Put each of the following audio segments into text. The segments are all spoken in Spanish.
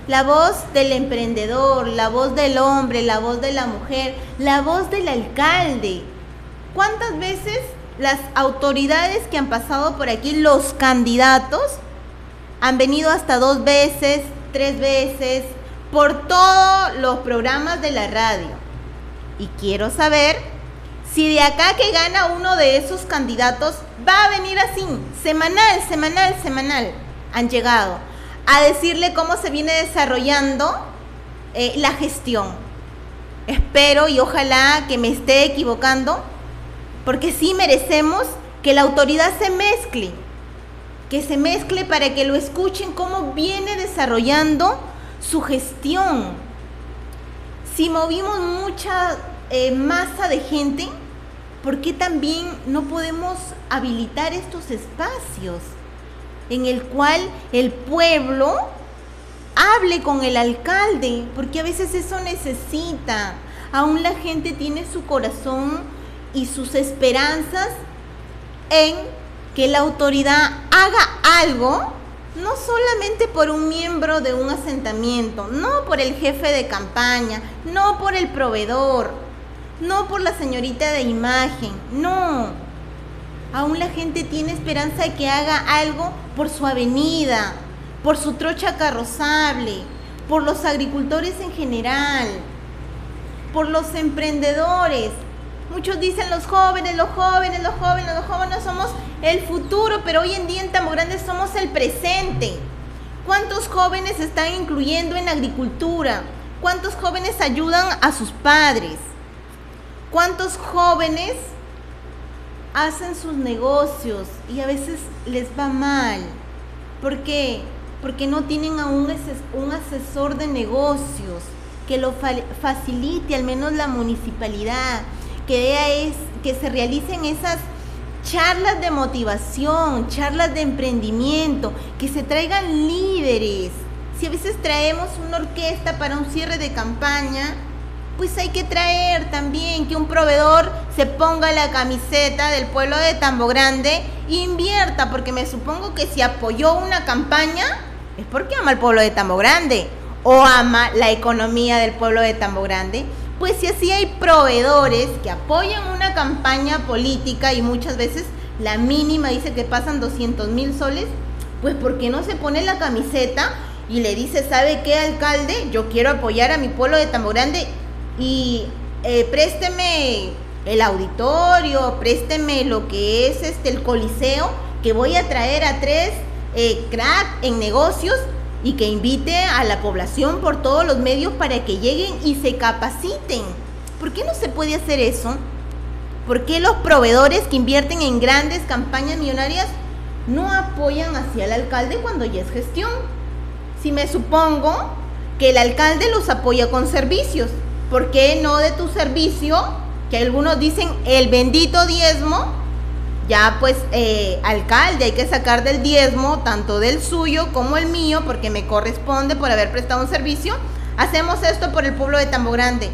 la voz del emprendedor, la voz del hombre, la voz de la mujer, la voz del alcalde. ¿Cuántas veces las autoridades que han pasado por aquí, los candidatos, han venido hasta 2 veces, 3 veces, por todos los programas de la radio? Y quiero saber si de acá que gana uno de esos candidatos va a venir así, semanal, han llegado a decirle cómo se viene desarrollando la gestión. Espero y ojalá que me esté equivocando, porque sí merecemos que la autoridad se mezcle, para que lo escuchen cómo viene desarrollando su gestión. Si movimos mucha masa de gente, ¿por qué también no podemos habilitar estos espacios en el cual el pueblo hable con el alcalde? Porque a veces eso necesita. Aún la gente tiene su corazón y sus esperanzas en que la autoridad haga algo, no solamente por un miembro de un asentamiento, no por el jefe de campaña, no por el proveedor, no por la señorita de imagen, no. Aún la gente tiene esperanza de que haga algo por su avenida, por su trocha carrozable, por los agricultores en general, por los emprendedores. Muchos dicen los jóvenes somos el futuro, pero hoy en día en Tambo Grande somos el presente. ¿Cuántos jóvenes se están incluyendo en la agricultura? ¿Cuántos jóvenes ayudan a sus padres? ¿Cuántos jóvenes hacen sus negocios y a veces les va mal? ¿Por qué? Porque no tienen aún un asesor de negocios que lo facilite, al menos la municipalidad, que se realicen esas charlas de motivación, charlas de emprendimiento, que se traigan líderes. Si a veces traemos una orquesta para un cierre de campaña, pues hay que traer también que un proveedor se ponga la camiseta del pueblo de Tambo Grande e invierta, porque me supongo que si apoyó una campaña es porque ama al pueblo de Tambo Grande o ama la economía del pueblo de Tambo Grande. Pues si así hay proveedores que apoyan una campaña política y muchas veces la mínima dice que pasan 200,000 soles, pues ¿por qué no se pone la camiseta y le dice, ¿sabe qué, alcalde? Yo quiero apoyar a mi pueblo de Tambo Grande y présteme el auditorio, présteme lo que es el coliseo, que voy a traer a 3 crack en negocios y que invite a la población por todos los medios para que lleguen y se capaciten? ¿Por qué no se puede hacer eso? ¿Por qué los proveedores que invierten en grandes campañas millonarias no apoyan hacia el alcalde cuando ya es gestión? Si me supongo que el alcalde los apoya con servicios, ¿por qué no de tu servicio, que algunos dicen el bendito diezmo? Ya pues, alcalde, hay que sacar del diezmo, tanto del suyo como el mío, porque me corresponde por haber prestado un servicio. Hacemos esto por el pueblo de Tambo Grande.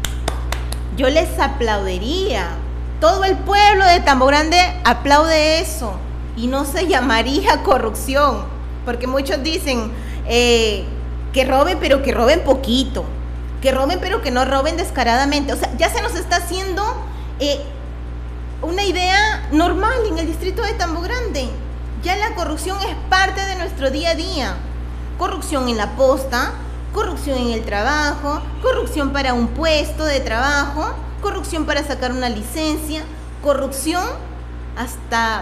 Yo les aplaudiría. Todo el pueblo de Tambo Grande aplaude eso. Y no se llamaría corrupción, porque muchos dicen que roben, pero que roben poquito. Que roben, pero que no roben descaradamente. O sea, ya se nos está haciendo una idea normal en el distrito de Tambo Grande. Ya la corrupción es parte de nuestro día a día. Corrupción en la posta, corrupción en el trabajo, corrupción para un puesto de trabajo, corrupción para sacar una licencia, corrupción hasta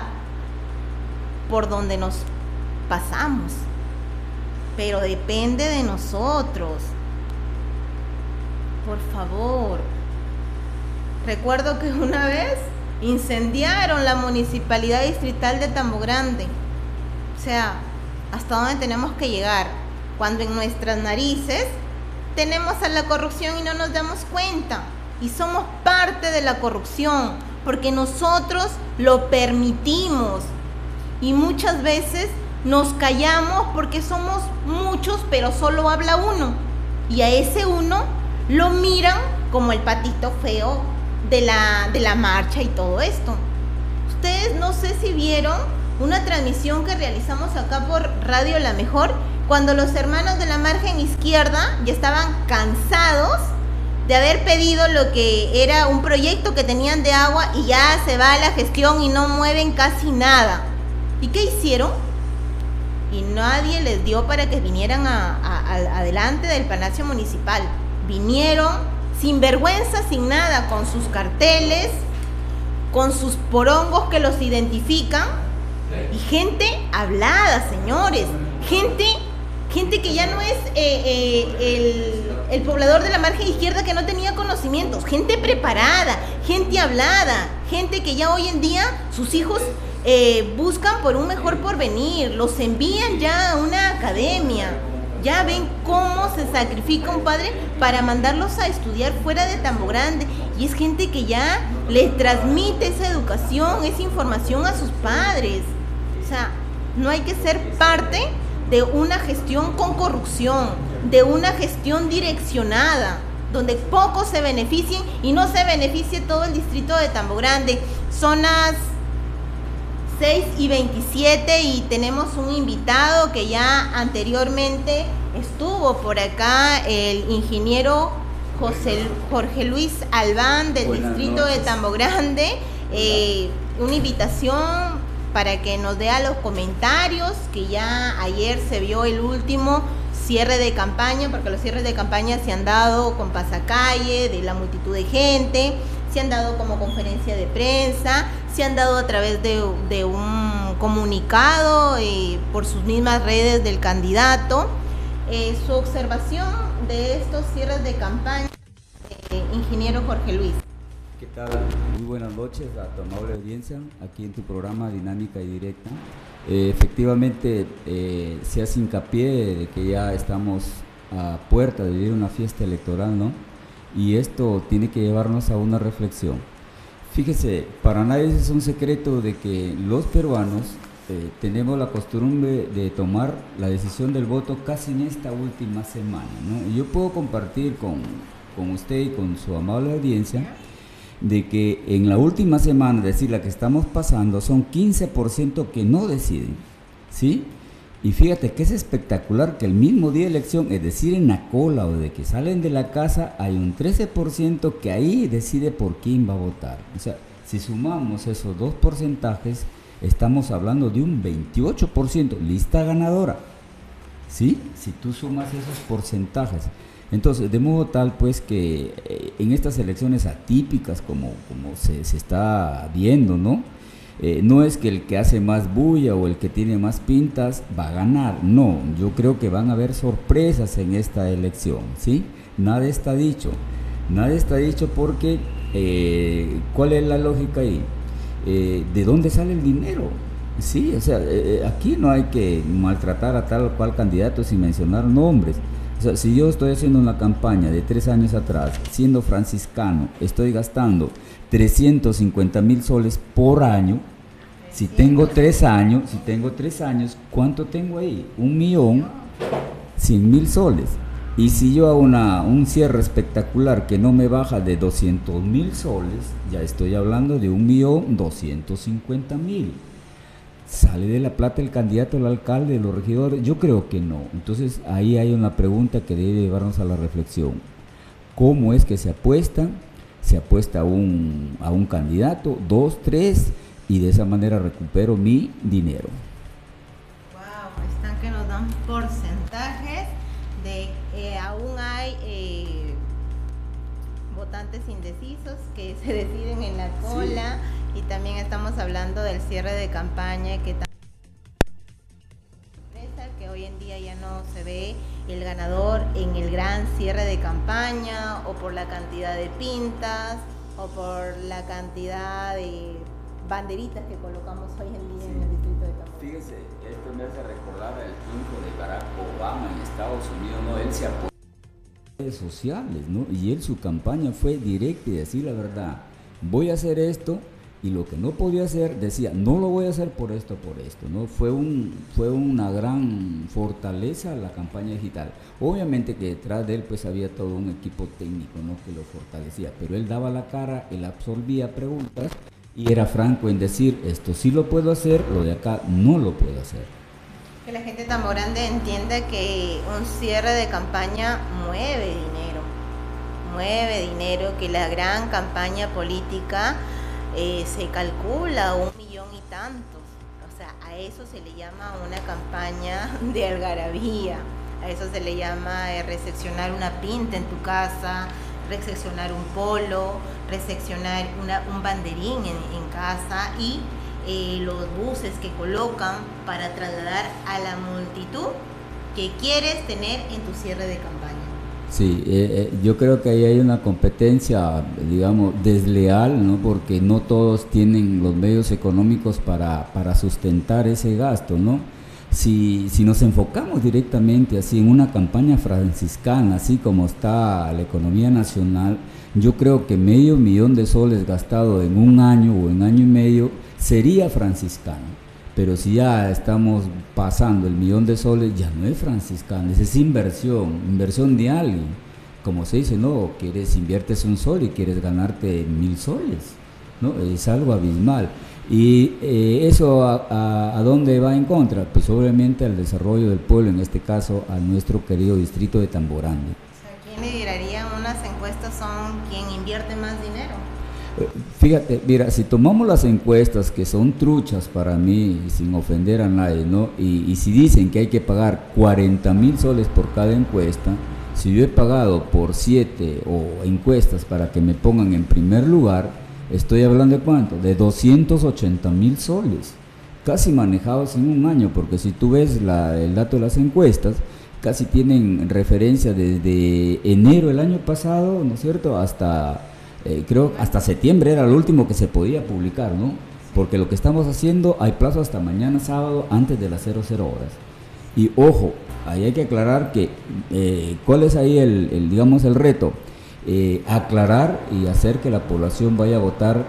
por donde nos pasamos. Pero depende de nosotros. Por favor. Recuerdo que una vez incendiaron la municipalidad distrital de Tambo Grande. O sea, ¿hasta dónde tenemos que llegar? Cuando en nuestras narices tenemos a la corrupción y no nos damos cuenta. Y somos parte de la corrupción, porque nosotros lo permitimos. Y muchas veces nos callamos porque somos muchos, pero solo habla uno. Y a ese uno lo miran como el patito feo de la marcha y todo esto. Ustedes no sé si vieron una transmisión que realizamos acá por Radio La Mejor, cuando los hermanos de la margen izquierda ya estaban cansados de haber pedido lo que era un proyecto que tenían de agua y ya se va a la gestión y no mueven casi nada. ¿Y qué hicieron? Y nadie les dio para que vinieran adelante del Palacio Municipal. Vinieron sin vergüenza, sin nada, con sus carteles, con sus porongos que los identifican, y gente hablada, señores, gente que ya no es el poblador de la margen izquierda que no tenía conocimientos, gente preparada, gente hablada, gente que ya hoy en día sus hijos buscan por un mejor porvenir, los envían ya a una academia. Ya ven cómo se sacrifica un padre para mandarlos a estudiar fuera de Tambo Grande. Y es gente que ya les transmite esa educación, esa información a sus padres. O sea, no hay que ser parte de una gestión con corrupción, de una gestión direccionada, donde pocos se beneficien y no se beneficie todo el distrito de Tambo Grande. Son las 6:27 y tenemos un invitado que ya anteriormente estuvo por acá, el ingeniero Jorge Luis Albán del distrito de Tambo Grande. Una invitación para que nos dé los comentarios, que ya ayer se vio el último cierre de campaña, porque los cierres de campaña se han dado con pasacalle de la multitud de gente, se han dado como conferencia de prensa, se han dado a través de un comunicado por sus mismas redes del candidato. Su observación de estos cierres de campaña, ingeniero Jorge Luis. ¿Qué tal? Muy buenas noches a tu amable audiencia, aquí en tu programa Dinámica y Directa. Efectivamente, se hace hincapié de que ya estamos a puerta de vivir una fiesta electoral, ¿no? Y esto tiene que llevarnos a una reflexión. Fíjese, para nadie es un secreto de que los peruanos tenemos la costumbre de tomar la decisión del voto casi en esta última semana, ¿no? Y yo puedo compartir con usted y con su amable audiencia de que en la última semana, es decir, la que estamos pasando, son 15% que no deciden, ¿sí? Y fíjate que es espectacular que el mismo día de elección, es decir, en la cola o de que salen de la casa, hay un 13% que ahí decide por quién va a votar. O sea, si sumamos esos dos porcentajes, estamos hablando de un 28%, lista ganadora, ¿sí? Si tú sumas esos porcentajes. Entonces, de modo tal, pues, que en estas elecciones atípicas, como se está viendo, ¿no? No es que el que hace más bulla o el que tiene más pintas va a ganar, no, yo creo que van a haber sorpresas en esta elección, ¿sí? Nada está dicho porque, ¿cuál es la lógica ahí? ¿De dónde sale el dinero? Sí, o sea, aquí no hay que maltratar a tal o cual candidato sin mencionar nombres. O sea, si yo estoy haciendo una campaña de 3 años atrás, siendo franciscano, estoy gastando 350,000 soles por año. Si tengo 3 años, ¿cuánto tengo ahí? 1,100,000 soles. Y si yo hago un cierre espectacular que no me baja de 200,000 soles, ya estoy hablando de 1,250,000. ¿Sale de la plata el candidato, el alcalde, los regidores? Yo creo que no. Entonces ahí hay una pregunta que debe llevarnos a la reflexión. ¿Cómo es que se apuesta? Se apuesta a un candidato, 2, 3, y de esa manera recupero mi dinero. Wow, están que nos dan porcentajes de aún hay votantes indecisos que se deciden en la cola. Sí. Y también estamos hablando del cierre de campaña que hoy en día ya no se ve el ganador en el gran cierre de campaña, o por la cantidad de pintas, o por la cantidad de banderitas que colocamos hoy en día en el distrito de Tambo. Fíjese, esto me hace recordar el triunfo de Barack Obama en Estados Unidos, ¿no? Él se apoyó en redes sociales, ¿no? Y él, su campaña fue directa y decir la verdad, voy a hacer esto. Y lo que no podía hacer, decía, no lo voy a hacer por esto, ¿no? Fue una gran fortaleza la campaña digital. Obviamente que detrás de él pues había todo un equipo técnico, ¿no? Que lo fortalecía, pero él daba la cara, él absorbía preguntas y era franco en decir, esto sí lo puedo hacer, lo de acá no lo puedo hacer. Que la gente tan grande entienda que un cierre de campaña mueve dinero, que la gran campaña política se calcula 1 millón y tantos. O sea, a eso se le llama una campaña de algarabía, a eso se le llama recepcionar una pinta en tu casa, recepcionar un polo, recepcionar un banderín en casa y los buses que colocan para trasladar a la multitud que quieres tener en tu cierre de campaña. Sí, yo creo que ahí hay una competencia, digamos, desleal, ¿no? Porque no todos tienen los medios económicos para sustentar ese gasto, ¿no? Si nos enfocamos directamente así en una campaña franciscana, así como está la economía nacional, yo creo que $500,000 gastado en un año o en año y medio sería franciscano. Pero si ya estamos pasando $1,000,000, ya no es franciscano, es inversión de alguien. Como se dice, no, inviertes $1 y quieres ganarte $1,000 ¿no? Es algo abismal. Y eso ¿a dónde va en contra? Pues obviamente al desarrollo del pueblo, en este caso a nuestro querido distrito de Tamborandi. O sea, ¿quién lideraría unas encuestas son quien invierte más dinero? Fíjate, mira, si tomamos las encuestas que son truchas para mí, sin ofender a nadie, ¿no? Y si dicen que hay que pagar $40,000 por cada encuesta, si yo he pagado por 7 o encuestas para que me pongan en primer lugar, estoy hablando de ¿cuánto? De $280,000, casi manejados en un año, porque si tú ves el dato de las encuestas, casi tienen referencia desde enero del año pasado, ¿no es cierto?, hasta... creo hasta septiembre era lo último que se podía publicar, ¿no? Porque lo que estamos haciendo, hay plazo hasta mañana sábado antes de las 00 horas. Y ojo, ahí hay que aclarar que, ¿cuál es ahí digamos, el reto? Aclarar y hacer que la población vaya a votar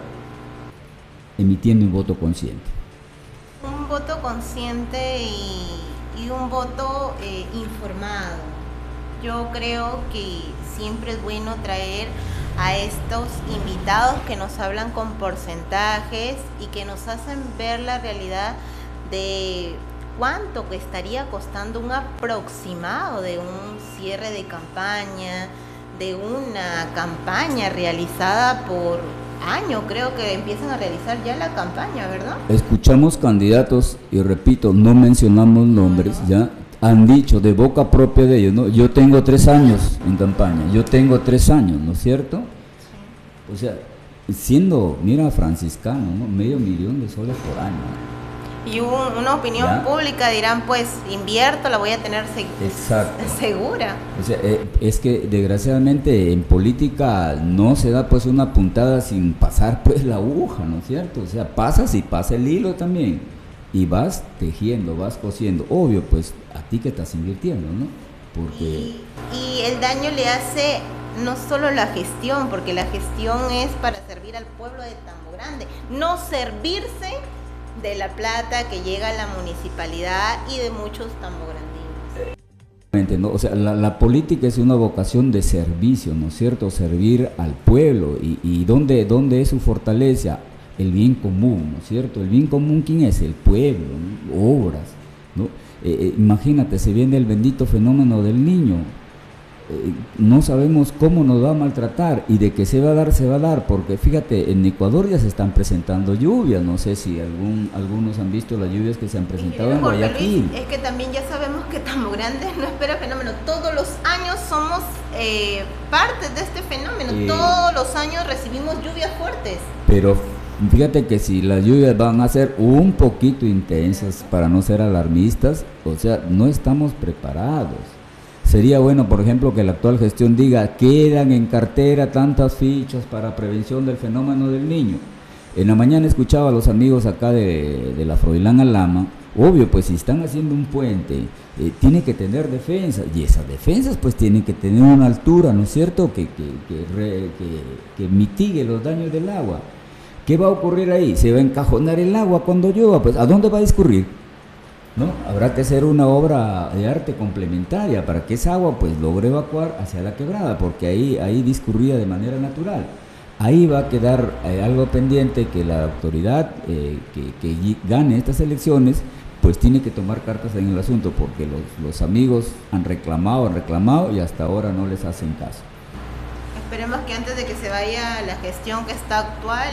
emitiendo un voto consciente. Un voto consciente y un voto informado. Yo creo que siempre es bueno traer a estos invitados que nos hablan con porcentajes y que nos hacen ver la realidad de cuánto estaría costando un aproximado de un cierre de campaña, de una campaña realizada por año. Creo que empiezan a realizar ya la campaña, ¿verdad? Escuchamos candidatos y repito, no mencionamos nombres, ya han dicho de boca propia de ellos, ¿no? Yo tengo 3 años en campaña, yo tengo 3 años, ¿no es cierto? Sí. O sea, siendo, mira, franciscano, ¿no? $500,000 por año. Y una opinión pública dirán, pues, invierto, la voy a tener segura. O sea, es que desgraciadamente en política no se da pues una puntada sin pasar pues la aguja, ¿no es cierto? O sea, pasas y pasa el hilo también. Y vas tejiendo, vas cosiendo. Obvio, pues, a ti que estás invirtiendo, ¿no? Porque... Y el daño le hace no solo la gestión, porque la gestión es para servir al pueblo de Tambogrande, no servirse de la plata que llega a la municipalidad y de muchos tambograndinos. ¿No? O sea, la política es una vocación de servicio, ¿no es cierto? Servir al pueblo. ¿Y dónde es su fortaleza? El bien común, ¿no es cierto? El bien común, ¿quién es? El pueblo, ¿no? Obras, ¿no? Imagínate, se viene el bendito fenómeno del Niño. No sabemos cómo nos va a maltratar y de qué se va a dar, porque fíjate, en Ecuador ya se están presentando lluvias, no sé si algunos han visto las lluvias que se han presentado en Guayaquil. Luis, es que también ya sabemos que Tambogrande no espera fenómeno, todos los años somos parte de este fenómeno, todos los años recibimos lluvias fuertes. Pero fíjate que si las lluvias van a ser un poquito intensas, para no ser alarmistas, o sea, no estamos preparados. Sería bueno, por ejemplo, que la actual gestión diga, quedan en cartera tantas fichas para prevención del fenómeno del Niño. En la mañana escuchaba a los amigos acá de la Froilán Alama, obvio, pues si están haciendo un puente, tiene que tener defensas, y esas defensas pues tienen que tener una altura, ¿no es cierto?, que mitigue los daños del agua. ¿Qué va a ocurrir ahí? Se va a encajonar el agua cuando llueva, pues ¿a dónde va a discurrir? ¿No? Habrá que hacer una obra de arte complementaria para que esa agua pues logre evacuar hacia la quebrada, porque ahí discurría de manera natural. Ahí va a quedar algo pendiente, que la autoridad que gane estas elecciones pues tiene que tomar cartas en el asunto, porque los amigos han reclamado y hasta ahora no les hacen caso. Esperemos que antes de que se vaya la gestión que está actual,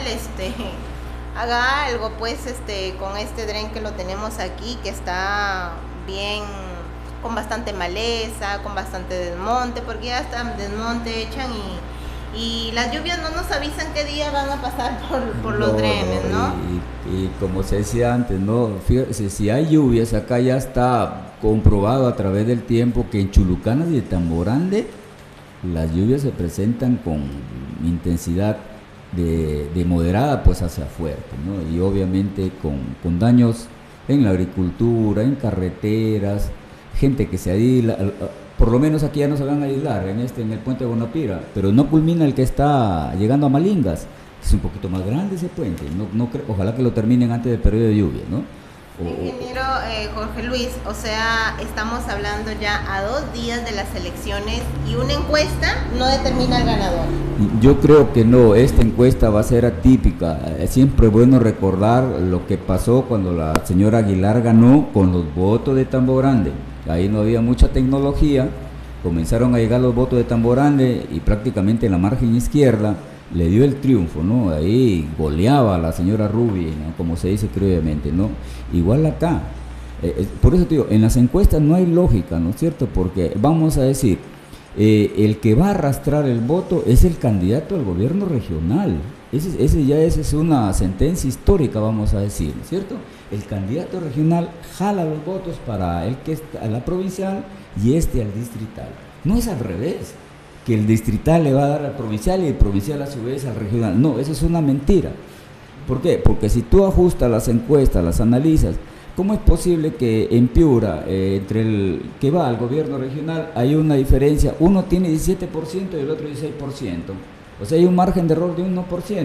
haga algo pues con este dren que lo tenemos aquí, que está bien, con bastante maleza, con bastante desmonte, porque ya está desmonte echan y las lluvias no nos avisan qué día van a pasar por los drenes, ¿no? Y como se decía antes, ¿no? Fíjate, si hay lluvias, acá ya está comprobado a través del tiempo que en Chulucanas y Tamborande las lluvias se presentan con intensidad de moderada pues hacia fuerte, ¿no? Y obviamente con daños en la agricultura, en carreteras, gente que se aísla, por lo menos aquí ya no se van a aislar en el puente de Bonapira, pero no culmina el que está llegando a Malingas, es un poquito más grande ese puente, ojalá que lo terminen antes del periodo de lluvia, ¿no? Ingeniero Jorge Luis, o sea, estamos hablando ya a 2 días de las elecciones y una encuesta no determina al ganador. Yo creo que no, esta encuesta va a ser atípica. Siempre es bueno recordar lo que pasó cuando la señora Aguilar ganó con los votos de Tamborande. Ahí no había mucha tecnología, comenzaron a llegar los votos de Tamborande y prácticamente en la margen izquierda le dio el triunfo, ¿no? Ahí goleaba a la señora Rubi, ¿no? Como se dice previamente, ¿no? Igual acá. Por eso te digo, en las encuestas no hay lógica, ¿no es cierto? Porque vamos a decir, el que va a arrastrar el voto es el candidato al gobierno regional. Esa es una sentencia histórica, vamos a decir, ¿no es cierto? El candidato regional jala los votos para el que está a la provincial y al distrital. No es al revés, que el distrital le va a dar al provincial y el provincial a su vez al regional. No, eso es una mentira. ¿Por qué? Porque si tú ajustas las encuestas, las analizas, ¿cómo es posible que en Piura, entre el que va al gobierno regional, hay una diferencia? Uno tiene 17% y el otro 16%. O sea, hay un margen de error de 1%.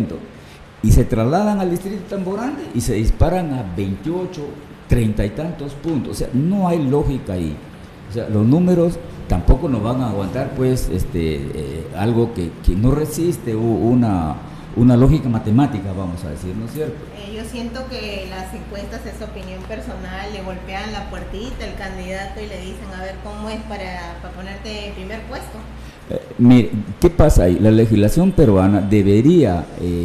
Y se trasladan al distrito de Tamborande y se disparan a 28, 30 y tantos puntos. O sea, no hay lógica ahí. O sea, los números tampoco nos van a aguantar, pues, algo que no resiste una lógica matemática, vamos a decir, ¿no es cierto? Yo siento que las encuestas es opinión personal, le golpean la puertita al candidato y le dicen, a ver, ¿cómo es para ponerte en primer puesto? Mire, ¿qué pasa ahí? La legislación peruana debería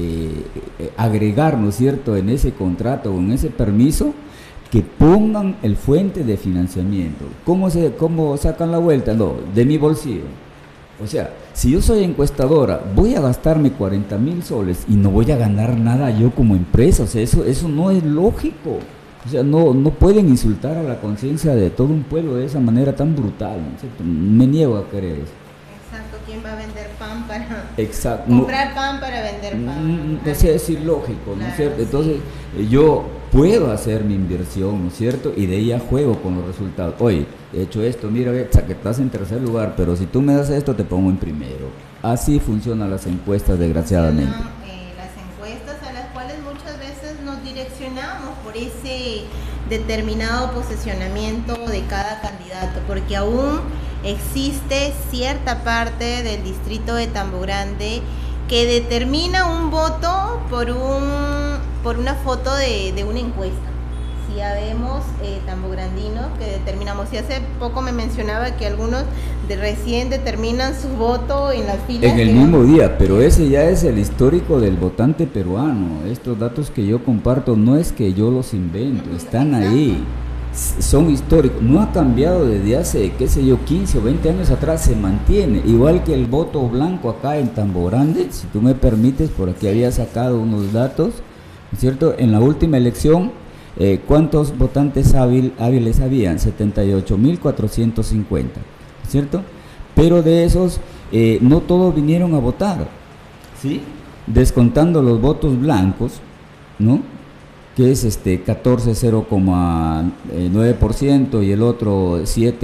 agregar, ¿no es cierto?, en ese contrato o en ese permiso, que pongan el fuente de financiamiento. ¿Cómo sacan la vuelta? No, de mi bolsillo. O sea, si yo soy encuestadora, voy a gastarme 40,000 soles y no voy a ganar nada yo como empresa. O sea, eso no es lógico. O sea, no pueden insultar a la conciencia de todo un pueblo de esa manera tan brutal, ¿no es cierto? Me niego a creer eso. Exacto, ¿quién va a vender pan para Exacto. comprar pan para vender pan? O sea, es ilógico, ¿no es cierto? Entonces, yo puedo hacer mi inversión, ¿no es cierto? Y de ella juego con los resultados. Oye, he hecho esto, mira, que estás en tercer lugar, pero si tú me das esto, te pongo en primero. Así funcionan las encuestas, desgraciadamente. Las encuestas a las cuales muchas veces nos direccionamos por ese determinado posicionamiento de cada candidato, porque aún existe cierta parte del distrito de Tamborande que determina un voto por una foto de una encuesta. Si ya vemos tambograndinos que determinamos, y hace poco me mencionaba que algunos recién determinan su voto en las filas. En el mismo día, pero ese ya es el histórico del votante peruano. Estos datos que yo comparto no es que yo los invento, están ahí. Son históricos, no ha cambiado desde hace, 15 o 20 años atrás, se mantiene, igual que el voto blanco acá en Tamborande. Si tú me permites, por aquí había sacado unos datos, ¿cierto? En la última elección, ¿cuántos votantes hábiles habían? 78,450, ¿cierto? Pero de esos, no todos vinieron a votar, ¿sí? Descontando los votos blancos, ¿no?, que es 14,9% y el otro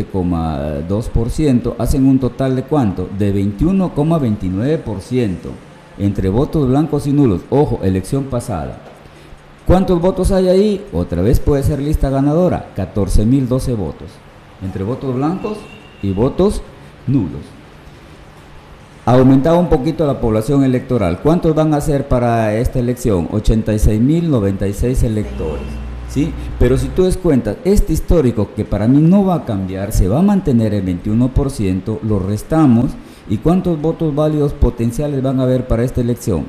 7,2%, hacen un total de ¿cuánto? De 21,29% entre votos blancos y nulos. Ojo, elección pasada. ¿Cuántos votos hay ahí? Otra vez puede ser lista ganadora, 14,012 votos, entre votos blancos y votos nulos. Ha aumentado un poquito la población electoral. ¿Cuántos van a ser para esta elección? 86,096 electores. ¿sí? Pero si tú des cuenta, este histórico que para mí no va a cambiar, se va a mantener el 21%, lo restamos, ¿y cuántos votos válidos potenciales van a haber para esta elección?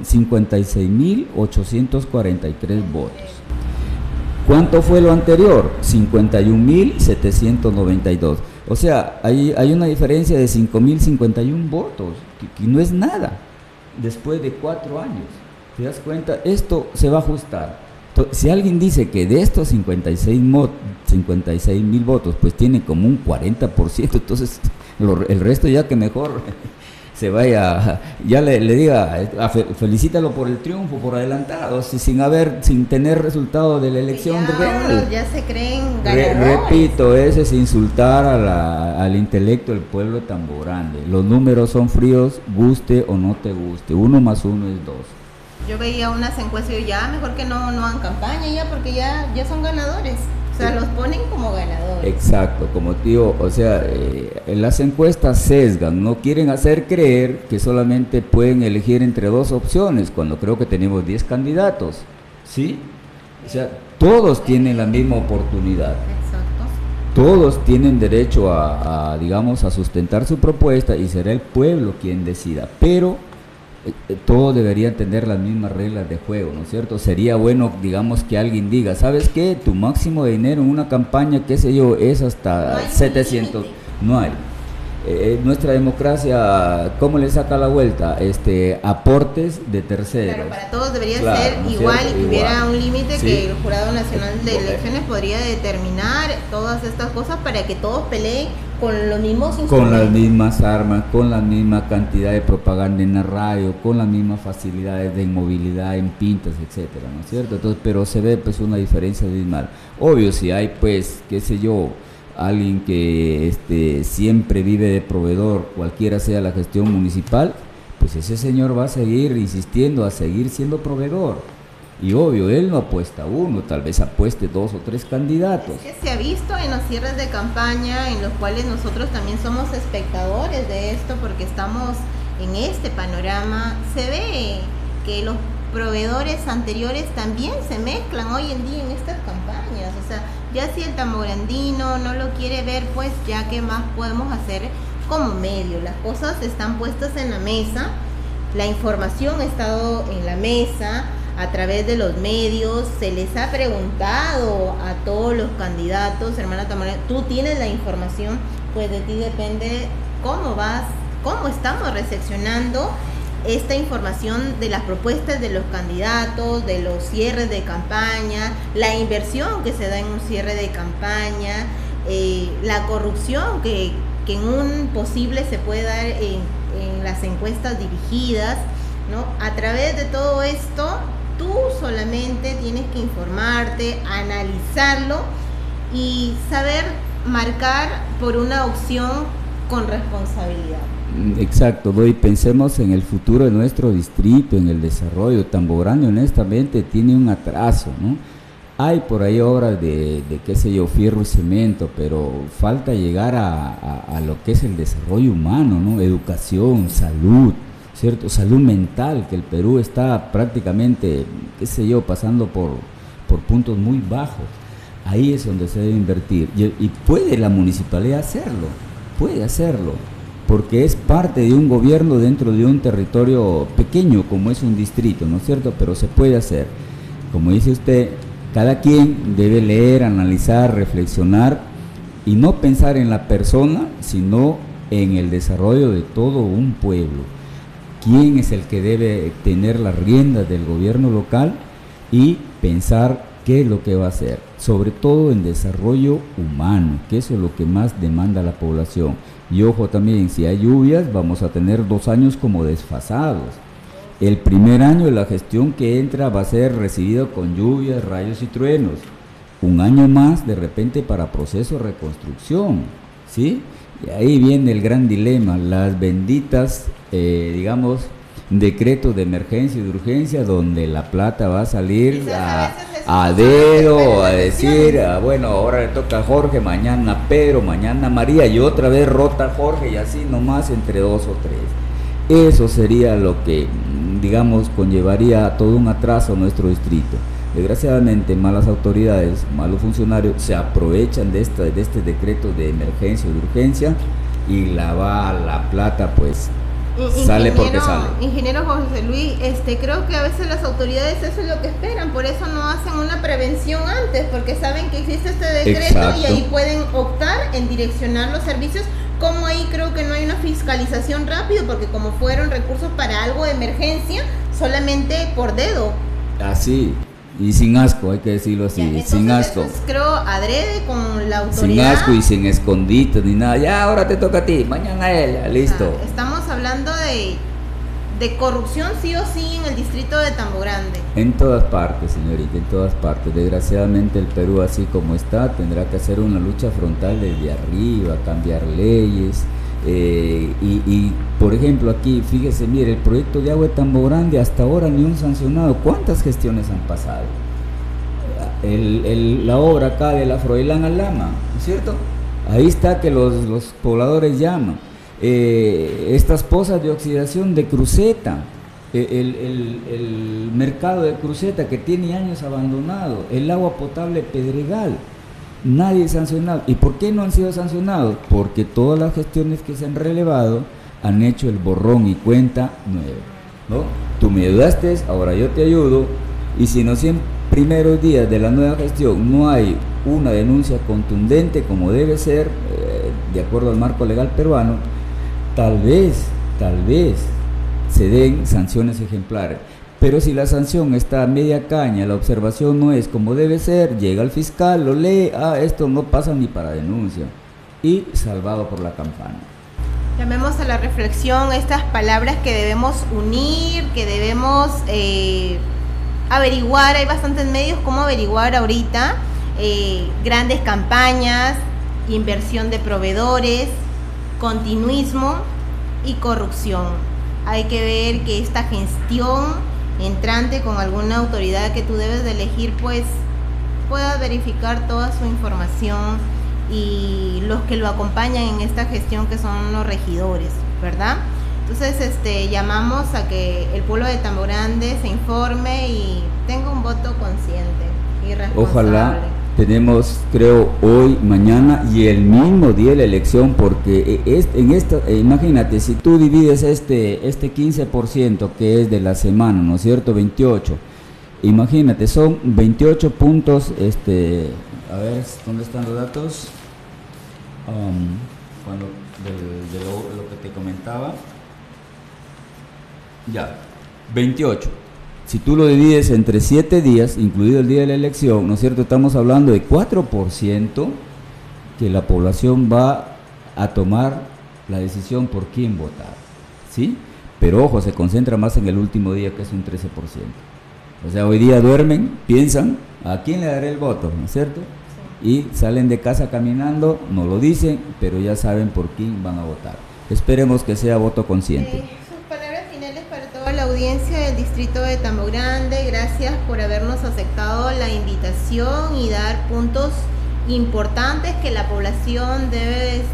56.843 votos. ¿Cuánto fue lo anterior? 51.792. O sea, hay una diferencia de 5.051 votos, que no es nada, después de 4 años. ¿Te das cuenta? Esto se va a ajustar. Entonces, si alguien dice que de estos 56.000 votos, pues tiene como un 40%, entonces el resto ya que mejor se vaya, ya le diga, felicítalo por el triunfo, por adelantado, sin tener resultado de la elección real. Ya se creen ganadores. Repito, ese es insultar al intelecto del pueblo tan grande. Los números son fríos, guste o no te guste, 1 más 1 es 2. Yo veía unas encuestas y ya mejor que no hagan campaña ya, porque ya son ganadores. O sea, los ponen como ganadores. Exacto, como digo, o sea, las encuestas sesgan, no quieren hacer creer que solamente pueden elegir entre 2 opciones, cuando creo que tenemos 10 candidatos, ¿sí? O sea, todos tienen la misma oportunidad. Exacto. Todos tienen derecho digamos, a sustentar su propuesta y será el pueblo quien decida, pero todos deberían tener las mismas reglas de juego, ¿no es cierto? Sería bueno, digamos, que alguien diga, ¿sabes qué? Tu máximo de dinero en una campaña, qué sé yo, es hasta 700, no hay. Nuestra democracia, ¿cómo le saca la vuelta? Aportes de terceros. Claro, para todos debería ser igual y que hubiera un límite, sí, que el Jurado Nacional de Elecciones podría determinar todas estas cosas para que todos peleen con los mismos instrumentos. Con las mismas armas, con la misma cantidad de propaganda en la radio, con las mismas facilidades de movilidad en pintas, etcétera, ¿no es cierto? Entonces, pero se ve pues una diferencia abismal. Obvio, si hay pues, qué sé yo, alguien que siempre vive de proveedor, cualquiera sea la gestión municipal, pues ese señor va a seguir insistiendo a seguir siendo proveedor. Y obvio, él no apuesta uno, tal vez apueste 2 o 3 candidatos. Es que se ha visto en los cierres de campaña, en los cuales nosotros también somos espectadores de esto, porque estamos en este panorama, se ve que los proveedores anteriores también se mezclan hoy en día en estas campañas. O sea, ya si el tamborandino no lo quiere ver, pues ya qué más podemos hacer como medio. Las cosas están puestas en la mesa, la información ha estado en la mesa, a través de los medios, se les ha preguntado a todos los candidatos, hermana Tamara, tú tienes la información, pues de ti depende cómo estamos recepcionando esta información de las propuestas de los candidatos, de los cierres de campaña, la inversión que se da en un cierre de campaña, la corrupción que en un posible se puede dar en las encuestas dirigidas, ¿no? A través de todo esto, tú solamente tienes que informarte, analizarlo y saber marcar por una opción con responsabilidad. Exacto, y pensemos en el futuro de nuestro distrito, en el desarrollo. Tambo Grande honestamente tiene un atraso, ¿no? Hay por ahí obras de qué sé yo, fierro y cemento, pero falta llegar a lo que es el desarrollo humano, ¿no? Educación, salud, ¿cierto? Salud mental, que el Perú está prácticamente, qué sé yo, pasando por puntos muy bajos. Ahí es donde se debe invertir y puede la municipalidad hacerlo, puede hacerlo, porque es parte de un gobierno dentro de un territorio pequeño como es un distrito, ¿no es cierto? Pero se puede hacer. Como dice usted, cada quien debe leer, analizar, reflexionar y no pensar en la persona, sino en el desarrollo de todo un pueblo. ¿Quién es el que debe tener las riendas del gobierno local y pensar qué es lo que va a hacer? Sobre todo en desarrollo humano, que eso es lo que más demanda la población. Y ojo también, si hay lluvias, vamos a tener 2 años como desfasados. El primer año de la gestión que entra va a ser recibido con lluvias, rayos y truenos. 1 año más de repente para proceso de reconstrucción, ¿sí? Y ahí viene el gran dilema, las benditas, digamos, decretos de emergencia y de urgencia, donde la plata va a salir a dedo, a decir, bueno, ahora le toca a Jorge, mañana Pedro, mañana María, y otra vez rota Jorge, y así nomás entre 2 o 3. Eso sería lo que, digamos, conllevaría todo un atraso a nuestro distrito. Desgraciadamente, malas autoridades, malos funcionarios se aprovechan de este decreto de emergencia o de urgencia y la plata pues sale porque sale. Ingeniero José Luis, creo que a veces las autoridades eso es lo que esperan, por eso no hacen una prevención antes, porque saben que existe este decreto. Exacto. Y ahí pueden optar en direccionar los servicios. Como ahí creo que no hay una fiscalización rápido, porque como fueron recursos para algo de emergencia, solamente por dedo. Así. Y sin asco, hay que decirlo así, ya, sin asco. Eso es, creo, adrede con la autoridad. Sin asco y sin escondites ni nada. Ya, ahora te toca a ti, mañana a ella, listo. O sea, estamos hablando de corrupción sí o sí en el distrito de Tambo Grande. En todas partes, señorita, en todas partes. Desgraciadamente el Perú, así como está, tendrá que hacer una lucha frontal desde arriba, cambiar leyes. Y por ejemplo aquí, fíjese, mire, el proyecto de agua de Tambo Grande hasta ahora ni un sancionado. ¿Cuántas gestiones han pasado? La obra acá de la Froilán al Lama, ¿no es cierto? Ahí está que los pobladores llaman. Estas pozas de oxidación de Cruceta, el mercado de Cruceta que tiene años abandonado, el agua potable Pedregal. Nadie sancionado. ¿Y por qué no han sido sancionados? Porque todas las gestiones que se han relevado han hecho el borrón y cuenta nueva, ¿no? Tú me ayudaste, ahora yo te ayudo, y si no 100 primeros días de la nueva gestión no hay una denuncia contundente como debe ser, de acuerdo al marco legal peruano, tal vez se den sanciones ejemplares. Pero si la sanción está a media caña, la observación no es como debe ser, llega el fiscal, lo lee, esto no pasa ni para denuncia, y salvado por la campana. Llamemos a la reflexión estas palabras que debemos unir, que debemos averiguar. Hay bastantes medios cómo averiguar ahorita, grandes campañas, inversión de proveedores, continuismo y corrupción. Hay que ver que esta gestión entrante con alguna autoridad que tú debes de elegir, pues pueda verificar toda su información, y los que lo acompañan en esta gestión, que son los regidores, ¿verdad? Entonces llamamos a que el pueblo de Tambo Grande se informe y tenga un voto consciente y responsable. Ojalá. Tenemos, creo, hoy, mañana y el mismo día de la elección, porque imagínate, si tú divides este 15% que es de la semana, ¿no es cierto? 28, imagínate, son 28 puntos, a ver, ¿dónde están los datos? De lo que te comentaba, ya, 28. Si tú lo divides entre 7 días, incluido el día de la elección, ¿no es cierto? Estamos hablando de 4% que la población va a tomar la decisión por quién votar, ¿sí? Pero ojo, se concentra más en el último día, que es un 13%. O sea, hoy día duermen, piensan, ¿a quién le daré el voto? ¿No es cierto? Y salen de casa caminando, no lo dicen, pero ya saben por quién van a votar. Esperemos que sea voto consciente. La audiencia del distrito de Tambo Grande, gracias por habernos aceptado la invitación y dar puntos importantes que la población debe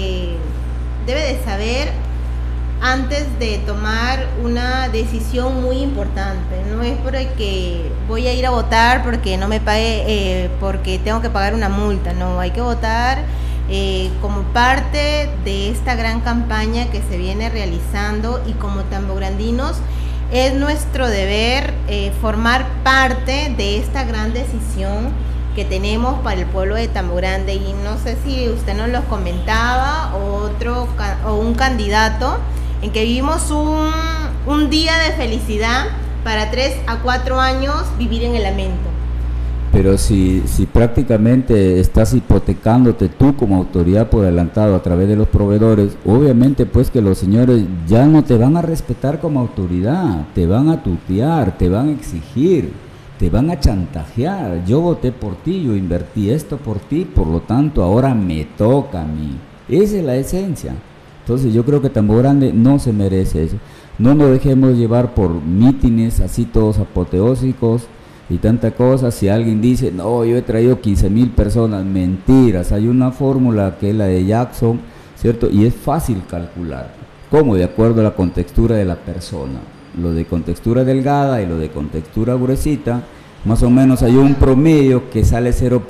de saber antes de tomar una decisión muy importante. No es porque voy a ir a votar porque no me pague, porque tengo que pagar una multa. No, hay que votar como parte de esta gran campaña que se viene realizando, y como tambograndinos es nuestro deber formar parte de esta gran decisión que tenemos para el pueblo de Tambo Grande. Y no sé si usted nos lo comentaba, o un candidato, en que vivimos un día de felicidad para 3 a 4 años vivir en el lamento. Pero si prácticamente estás hipotecándote tú como autoridad por adelantado a través de los proveedores, obviamente pues que los señores ya no te van a respetar como autoridad, te van a tutear, te van a exigir, te van a chantajear. Yo voté por ti, yo invertí esto por ti, por lo tanto ahora me toca a mí. Esa es la esencia. Entonces yo creo que Tambo Grande no se merece eso. No nos dejemos llevar por mítines así todos apoteósicos y tanta cosa. Si alguien dice, no, yo he traído 15,000 personas, mentiras. Hay una fórmula que es la de Jackson, ¿cierto? Y es fácil calcular. ¿Cómo? De acuerdo a la contextura de la persona. Lo de contextura delgada y lo de contextura gruesita, Más o menos hay un promedio que sale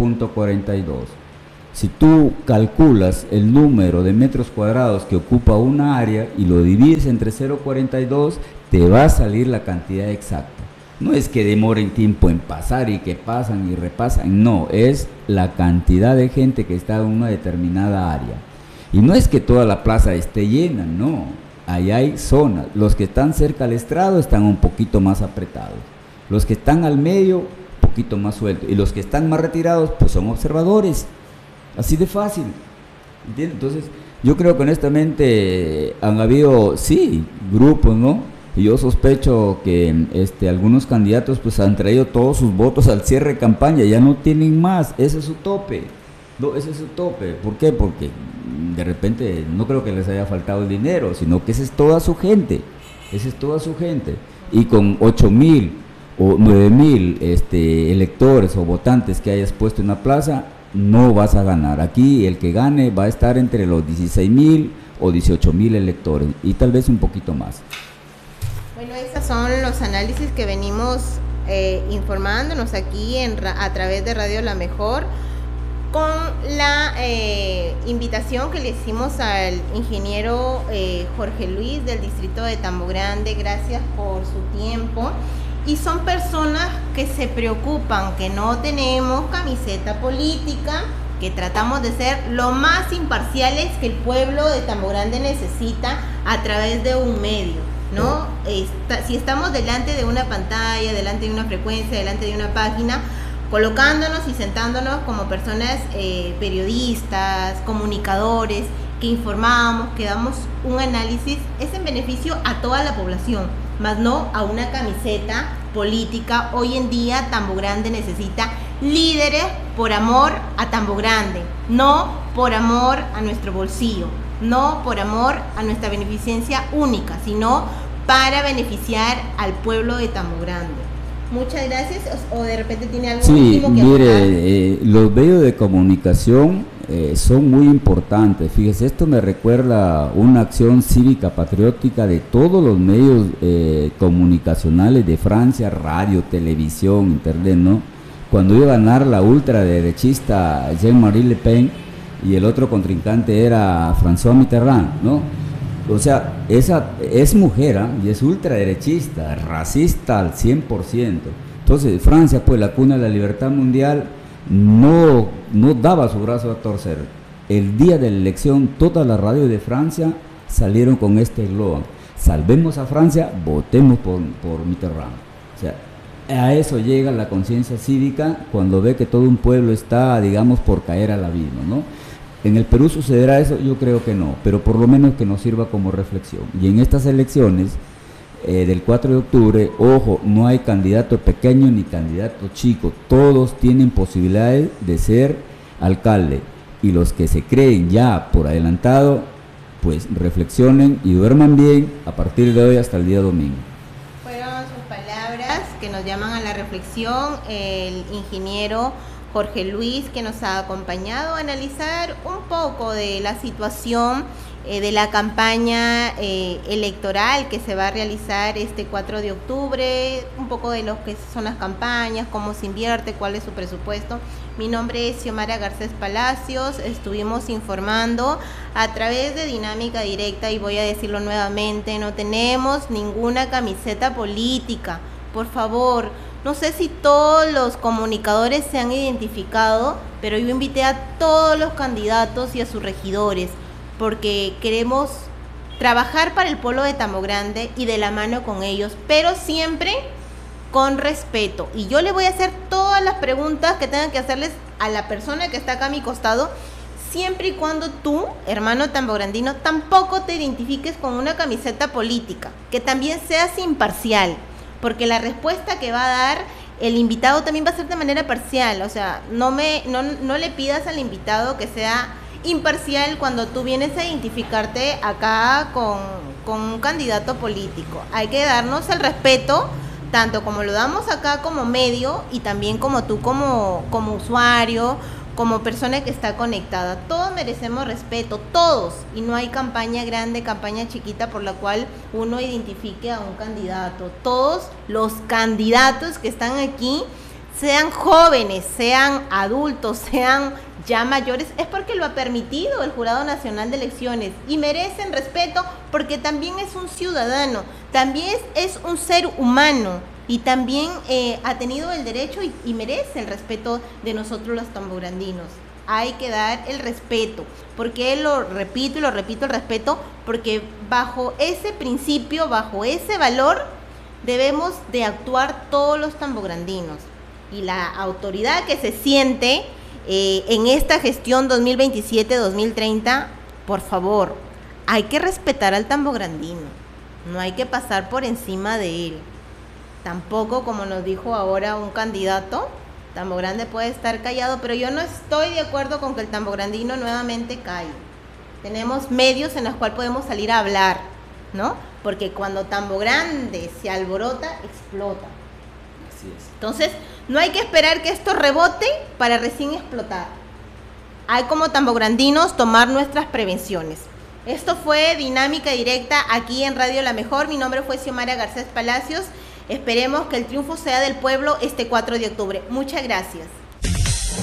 0.42. Si tú calculas el número de metros cuadrados que ocupa una área y lo divides entre 0.42, te va a salir la cantidad exacta. No es que demoren tiempo en pasar y que pasan y repasan, no, es la cantidad de gente que está en una determinada área. Y no es que toda la plaza esté llena, no, ahí hay zonas. Los que están cerca al estrado están un poquito más apretados, los que están al medio, un poquito más sueltos, y los que están más retirados, pues son observadores. Así de fácil, ¿entiendes? Entonces, yo creo que honestamente han habido, sí, grupos, ¿no? Y yo sospecho que algunos candidatos pues han traído todos sus votos al cierre de campaña, ya no tienen más, ese es su tope. No, ese es su tope. ¿Por qué? Porque de repente no creo que les haya faltado el dinero, sino que esa es toda su gente, esa es toda su gente. Y con 8,000 o 9,000 electores o votantes que hayas puesto en la plaza, no vas a ganar. Aquí el que gane va a estar entre los 16,000 o 18,000 electores y tal vez un poquito más. Bueno, esos son los análisis que venimos informándonos aquí a través de Radio La Mejor, con la invitación que le hicimos al ingeniero Jorge Luis del distrito de Tambo Grande. Gracias por su tiempo. Y son personas que se preocupan, que no tenemos camiseta política, que tratamos de ser lo más imparciales que el pueblo de Tambo Grande necesita a través de un medio, ¿no? Si estamos delante de una pantalla, delante de una frecuencia, delante de una página, colocándonos y sentándonos como personas periodistas, comunicadores, que informamos, que damos un análisis, es en beneficio a toda la población, más no a una camiseta política. Hoy en día Tambo Grande necesita líderes por amor a Tambo Grande, no por amor a nuestro bolsillo, no por amor a nuestra beneficencia única, sino para beneficiar al pueblo de Tambo Grande. Muchas gracias. O de repente tiene algo último que mire, los medios de comunicación son muy importantes. Fíjese, esto me recuerda una acción cívica patriótica de todos los medios comunicacionales de Francia, radio, televisión, internet, ¿no? Cuando iba a ganar la ultraderechista Jean-Marie Le Pen y el otro contrincante era François Mitterrand, ¿no? O sea, esa es mujer, ¿eh? Y es ultraderechista, racista al 100%. Entonces, Francia, pues la cuna de la libertad mundial, no daba su brazo a torcer. El día de la elección, todas las radios de Francia salieron con este eslogan: salvemos a Francia, votemos por Mitterrand. O sea, a eso llega la conciencia cívica cuando ve que todo un pueblo está, digamos, por caer al abismo, ¿no? ¿En el Perú sucederá eso? Yo creo que no, pero por lo menos que nos sirva como reflexión. Y en estas elecciones del 4 de octubre, ojo, no hay candidato pequeño ni candidato chico, todos tienen posibilidades de ser alcalde, y los que se creen ya por adelantado, pues reflexionen y duerman bien a partir de hoy hasta el día domingo. Fueron sus palabras que nos llaman a la reflexión. El ingeniero Jorge Luis, que nos ha acompañado a analizar un poco de la situación de la campaña electoral que se va a realizar este 4 de octubre, un poco de lo que son las campañas, cómo se invierte, cuál es su presupuesto. Mi nombre es Xiomara Garcés Palacios, estuvimos informando a través de Dinámica Directa y voy a decirlo nuevamente, no tenemos ninguna camiseta política, por favor. No sé si todos los comunicadores se han identificado, pero yo invité a todos los candidatos y a sus regidores, porque queremos trabajar para el pueblo de Tambo Grande y de la mano con ellos, pero siempre con respeto. Y yo le voy a hacer todas las preguntas que tengan que hacerles a la persona que está acá a mi costado, siempre y cuando tú, hermano tambograndino, tampoco te identifiques con una camiseta política, que también seas imparcial, porque la respuesta que va a dar el invitado también va a ser de manera parcial. O sea, no le pidas al invitado que sea imparcial cuando tú vienes a identificarte acá con un candidato político. Hay que darnos el respeto, tanto como lo damos acá como medio y también como tú como usuario, como persona que está conectada. Todos merecemos respeto, todos, y no hay campaña grande, campaña chiquita por la cual uno identifique a un candidato. Todos los candidatos que están aquí sean jóvenes, sean adultos, sean ya mayores, es porque lo ha permitido el Jurado Nacional de Elecciones y merecen respeto porque también es un ciudadano, también es un ser humano y también ha tenido el derecho y merece el respeto de nosotros los tamborandinos. Hay que dar el respeto, porque lo repito y lo repito, el respeto, porque bajo ese principio, bajo ese valor, debemos de actuar todos los tambograndinos. Y la autoridad que se siente en esta gestión 2027-2030, por favor, hay que respetar al tambograndino, no hay que pasar por encima de él. Tampoco, como nos dijo ahora un candidato, Tambogrande puede estar callado, pero yo no estoy de acuerdo con que el tambograndino nuevamente calle. Tenemos medios en los cuales podemos salir a hablar, ¿no? Porque cuando Tambogrande se alborota, explota. Así es. Entonces, no hay que esperar que esto rebote para recién explotar. Hay como tambograndinos tomar nuestras prevenciones. Esto fue Dinámica Directa aquí en Radio La Mejor. Mi nombre fue Xiomara Garcés Palacios. Esperemos que el triunfo sea del pueblo este 4 de octubre. Muchas gracias.